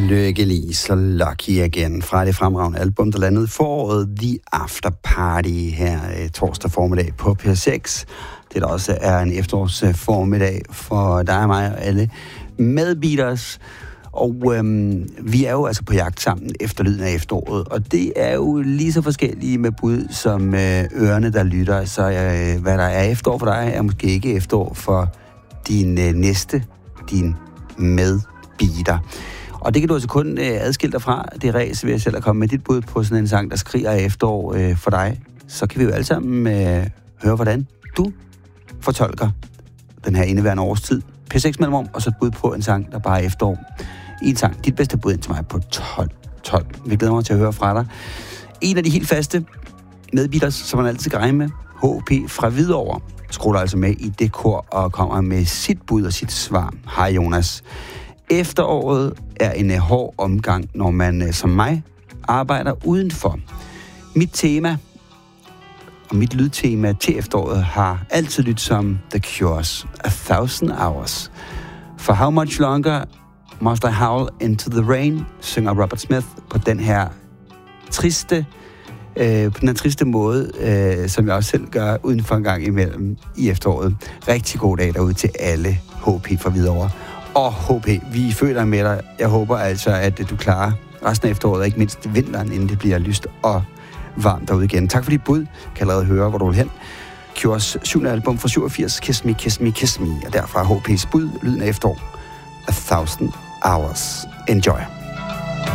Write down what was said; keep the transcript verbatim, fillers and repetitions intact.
Lykkelig så lucky igen fra det fremragende album, der landede foråret The After Party her eh, torsdag formiddag på P seks. Det der også er en efterårsformiddag for dig og mig og alle medbeaters. Og øhm, vi er jo altså på jagt sammen efter lyden af efteråret, og det er jo lige så forskellige med bud som øh, ørerne, der lytter. Så øh, hvad der er efterår for dig, er måske ikke efterår for din øh, næste, din medbeater. Og det kan du altså kun øh, adskille dig fra. Det er ræs ved at selv at komme med dit bud på sådan en sang, der skriger efterår øh, for dig. Så kan vi jo alle sammen øh, høre, hvordan du fortolker den her indeværende årstid. P seks mellemrum, og så et bud på en sang, der bare er efterår. En sang, dit bedste bud ind til mig på tolv tolv. Vi glæder mig til at høre fra dig. En af de helt faste medbeaters, som man altid kan regne med, H P fra Hvidovre, skruer altså med i det kor og kommer med sit bud og sit svar. Hej Jonas. Efteråret er en uh, hård omgang, når man uh, som mig arbejder udenfor. Mit tema og mit lydtema til efteråret har altid lyttet som The Cure's A Thousand Hours. For How Much Longer Must I Howl Into the Rain, synger Robert Smith på den her triste, øh, på den her triste måde, øh, som jeg også selv gør uden for en gang imellem i efteråret. Rigtig god dag derude til alle H P fra Hvidovre. Og H P, vi føler med dig. Jeg håber altså, at du klarer resten af efteråret, og ikke mindst vinteren, inden det bliver lyst og varmt derude igen. Tak for dit bud. Kan allerede høre, hvor du vil hen. Cures syvende album fra syvogfirs, Kiss Me, Kiss Me, Kiss Me, og derfra H P's bud, lyden af efterår, A Thousand Hours. Enjoy.